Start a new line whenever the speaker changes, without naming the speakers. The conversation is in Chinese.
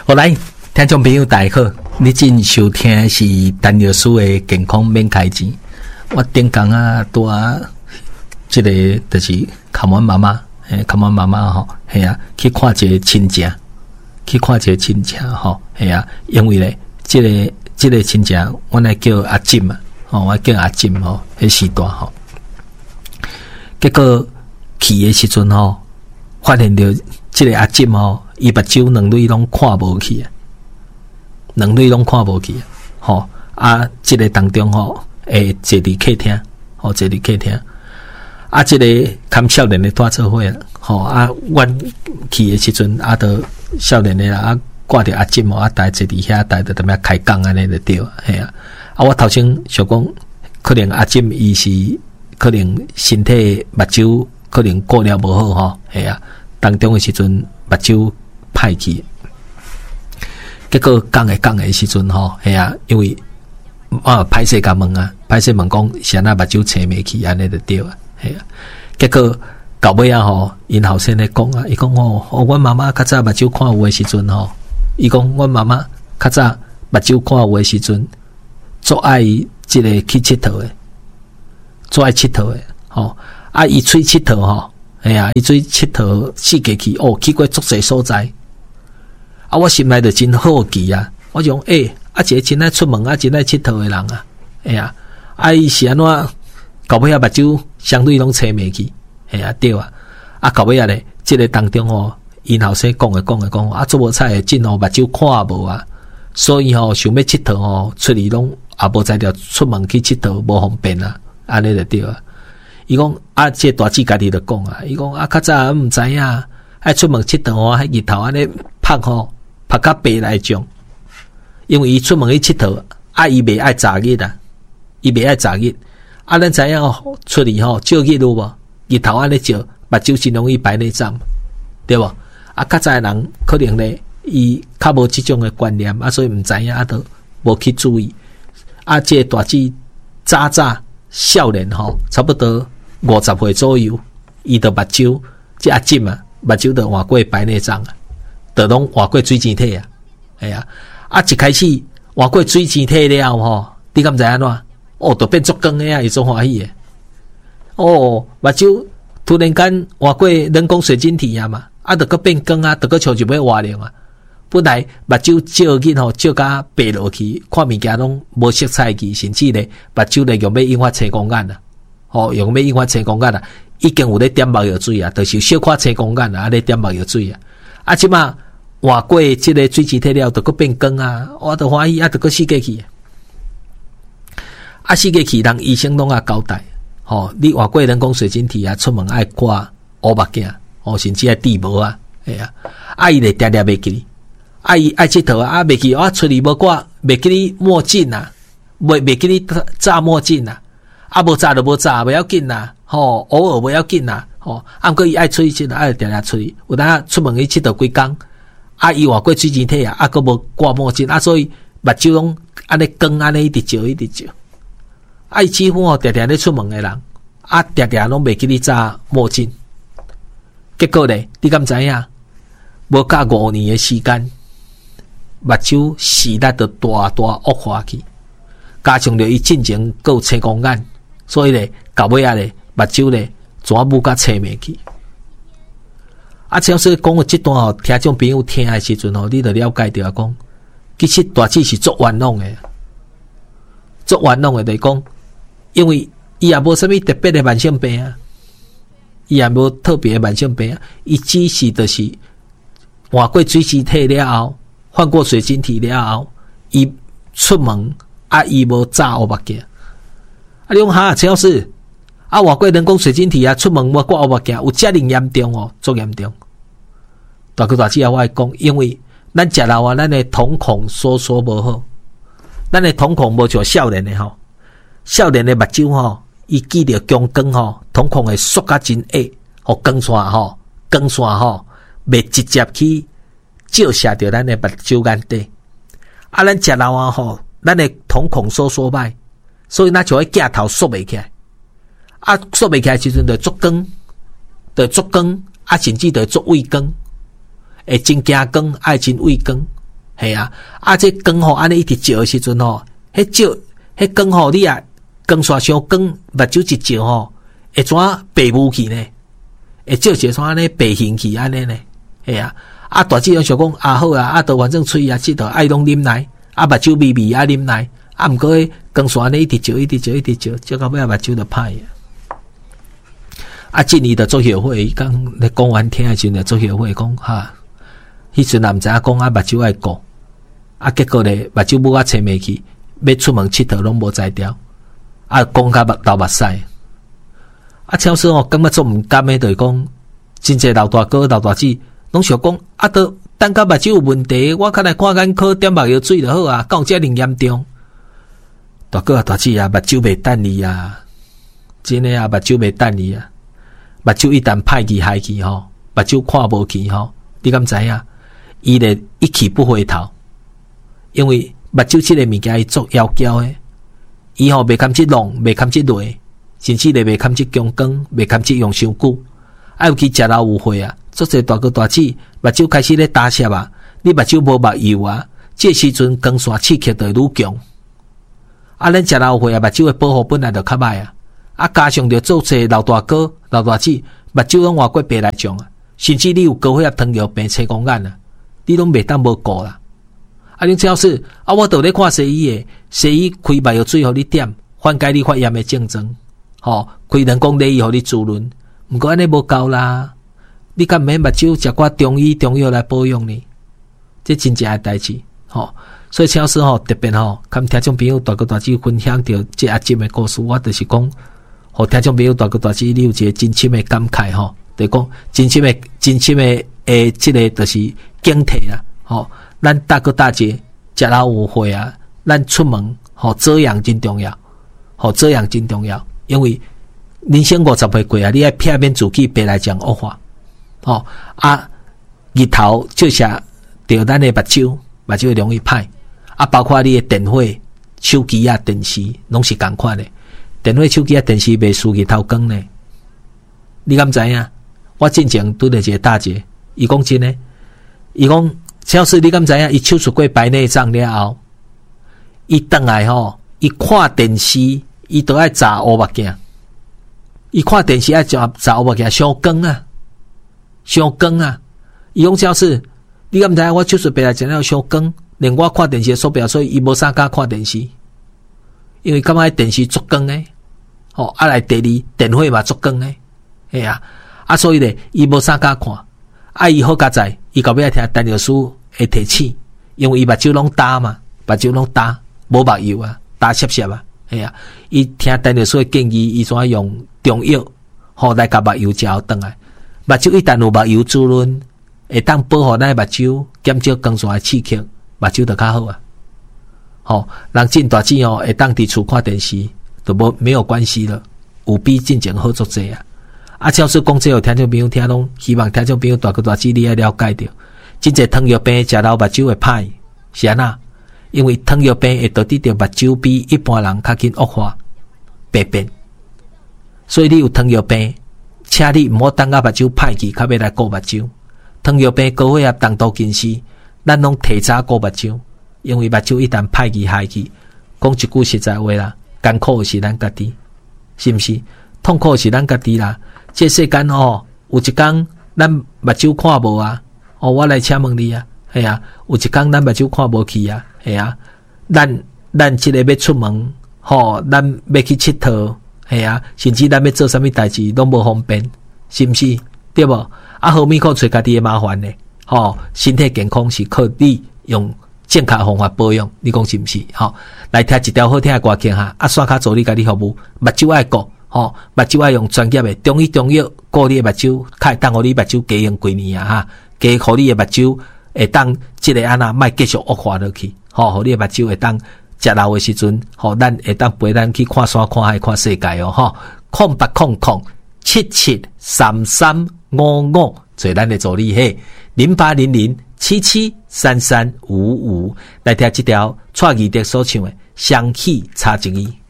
好来，听众朋友大家好，你正收听的是陈老师的健康免开钱。我顶工啊，拄啊，这个就是看阮妈妈，看阮妈妈吼，系啊，去看一个亲戚，吼，系啊，因为咧，这个亲戚，我来叫阿金嘛，吼，我叫阿金吼，迄时代吼，结果去的时阵吼，发现到这个阿金吼。伊目睭两蕊拢看无去啊，吼啊！即个当中吼，会坐伫客厅，啊，即个看少年的带做伙啊，吼啊！阮去的时阵啊，都少年的啦，啊，挂着阿金哦，啊，大坐伫遐，大着踮遐开讲安尼就对啊，嘿啊！啊，我头先想讲，可能阿金伊是可能身体目睭可能顾了无好吼，嘿啊！当中的时阵目睭歹去，结果讲的时阵吼，系啊，因为歹势甲问啊，歹势问讲是安那目睭青未去，安尼就对啊，系啊。结果到尾啊吼，因后生咧讲啊，伊讲阮妈妈较早目睭看有诶时阵吼，伊讲阮妈妈较早目睭看有诶时阵，足爱即个去佚佗诶，吼啊，伊出佚佗吼，系啊，伊出佚佗世界去去过足侪所在。啊！我心内就真好奇啊！我讲一个真爱出门啊，真爱佚佗的人啊，伊是安怎到尾啊？目睭相对拢青未去，对啊！啊，到尾啊咧，这个当中哦，因后生讲啊，做无菜真目睭看无啊，所以想要佚佗出去拢也无才调出门去佚佗无方便啊，安尼就对啊。伊讲这大姊家己就讲啊，伊讲较早毋知影，爱出门佚佗迄日头安尼拍较白来种，因为伊出门去佚佗，伊袂爱早日啊，咱知影出去照日有无？日头安尼照，目睭真容易白内障，对无？较早人可能咧，伊较无即种诶观念，所以毋知影，都无去注意。这大姊早少年差不多50岁左右，伊就目睭，这阿金啊，目睭就换过白内障啊。就拢换过水晶体啊，系啊！一开始换过水晶体了吼，你敢知安怎？就变足光诶啊，伊足欢喜诶。目睭突然间换过人工水晶体啊嘛，就搁变光啊，就搁像就要活亮啊。本来目睭照日照甲白落去，看物件拢无色彩去，甚至咧目睭咧用要引发青光眼啊，用要引发青光眼啊，已经有咧点目药水啊，就是小可青光眼啊，咧点目药水啊，即马。换过即个水晶体了，就搁变光啊！我都欢喜，就搁四界去。四界去，人医生拢交代，你换过人工水晶体啊，出门爱挂乌目镜，甚至爱戴帽啊，伊咧定袂记，伊爱佚佗啊，袂记出去无挂，袂记你墨镜啊，袂记你扎墨镜啊，无扎就无扎，袂要紧啦，偶尔袂要紧啦，毋过伊爱出去，爱定出去，有当出门去佚佗几工。伊换过水晶体啊，佫无挂墨镜所以目睭拢安尼光安尼一直照。伊几乎常常咧出门诶人，常常拢袂记咧扎墨镜。结果咧，你敢知影？无甲5年诶时间，目睭视力就大恶化去，加上着伊进前佫有青光眼，所以咧到尾咧目睭咧全部甲青未去。只要是讲过这段听众朋友听的时阵你就了解到讲，其实大姊是足冤枉的，就是讲，因为伊也无啥物特别的慢性病啊，伊也无特别的慢性病啊，伊只是就是换过水晶体了后，换过水晶体了后，伊出门伊无扎乌目镜，你讲只要是。换过人工水晶体啊，出门无挂乌目镜，有遮尔严重足严重。大姊我会讲，因为咱食老咱的瞳孔收缩无好，咱的瞳孔无像少年的少年的目睭伊记着光瞳孔会缩甲真矮，光线袂直接去照射着咱的目睭眼底。咱食老咱的瞳孔收缩歹，所以咱就会镜头缩袂起来。缩袂起来时阵就足光，甚至就足畏光，会真惊光，爱真畏光， 系啊，这光吼安尼一直照的时阵吼，迄光吼你啊，光线伤光，目睭一照吼，会怎白雾去呢？会照一怎安尼白形去安尼呢？系啊，大姐想讲好啊，都反正喙啊舌头爱拢啉奶，目睭微微啉奶，毋过迄光线安尼一直照，照到尾目睭就歹啊。今年的做协会，刚咧讲完听的时阵，做协会讲哈，迄阵也毋知影讲目睭爱顾。结果咧，目睭母青未去，要出门佚佗拢无才调，讲甲流目屎。超市感觉做毋甘诶，就是讲真侪老大哥、老大姐拢想讲，都等甲目睭有问题，我较来看眼科点目药水就好啊，敢有遮尔严重？大哥大姐啊，目睭袂等你啊，真诶啊，目睭袂等你啊，目睭一旦歹去害去吼，目睭看无去吼，你敢知影？伊咧一去不回头。因为目睭这个物件伊足妖娇诶，伊吼袂堪去弄，袂堪去累，甚至咧袂堪去强光，袂堪去用伤久。尤其食老有岁啊，足侪大哥大姐目睭开始咧打湿啊，你目睭无目油啊，这时阵光线刺激就愈强。咱食老有岁啊，目睭诶保护本来就较歹啊，加上着足侪老大哥、老大姐目睭拢换过白来种啊，甚至你有高血压、糖尿病、青光眼啊，你拢袂当无顾啦。恁超市我倒咧看西医诶，西医开目药水互你点，缓解你发炎诶症状，开人工内衣互你滋润。毋过安尼无够啦，你敢免目睭食寡中医中药来保养呢？这真正诶代志，所以超市特别跟听众朋友大哥大姐分享到这阿金诶故事，我就是讲，互听众朋友大哥大姐你有一个真深诶感慨就是讲真深诶这个就是警惕啦，咱大哥大姐食老有岁啊，咱出门遮阳真重要，遮阳真重要，因为人生50岁过啊，你爱避免自己白来讲恶化，日头照射着咱的目睭会容易歹，包括你的电火、手机啊、电视拢是同款的，电火、手机啊、电视袂输日头光呢。你敢知影？我之前拄着一个大姐，伊讲真的，伊讲。超市你敢知影？伊手术过白内障了后，伊倒来伊看电视，伊都爱眨乌目镜。伊看电视爱眨乌目镜，伤光啊，伤光啊！伊讲超市，你敢知影？我手术白内障了伤光，连我看电视手表，所以伊无啥敢看电视，因为感觉电视足光诶，来第二电火嘛足光诶，系啊，所以咧，伊无啥敢看，伊好佳在，伊到尾爱听陈律师会提醒，因为伊目睭拢焦嘛，目睭拢焦，无目油啊，焦涩涩啊，系啊，伊听陈律师建议，伊怎用中药，来甲目油食好转来，目睭一旦有目油滋润，会当保护咱目睭，减少光线的刺激，目睭就较好啊。人真大姐会当伫厝看电视，都没有关系了，有比进前好足济啊。超市讲这有听众朋友听拢，希望听众朋友大哥大姐你要了解到，真侪糖尿病食老目睭会歹，是安那？因为糖尿病会导致着目睭比一般人较紧恶化白变，所以你有糖尿病，请你毋好等到目睭歹去，较要来顾目睭。糖尿病、高血压、重度近视，咱拢提早顾目睭，因为目睭一旦歹去害去，讲一句实在话啦，艰苦的是咱家己，是毋是？痛苦的是咱家己啦。这世间有一天咱目睭看无啊，我来请问你啊，系啊，有一天咱目睭看无去啊，系啊，咱这个要出门，咱要去佚佗，系啊，甚至咱要做啥物代志拢无方便，是毋是？对无？后面靠找家己的麻烦呢，身体健康是靠你用正确方法保养，你讲是毋是？来听一条好听的歌曲哈，刷卡助你家己服务，目睭爱顾。目睭要用专业的中医中药顾你的目睭，较会当互你目睭加用几年啊加互你的目睭会当即个安那莫继续恶化落去，互你的目睭会当食老的时阵，咱会当陪咱去看山看海看世界0800773355，找咱的助理嘿0800773355，来听这条蔡宜德所唱的《香气差情意》。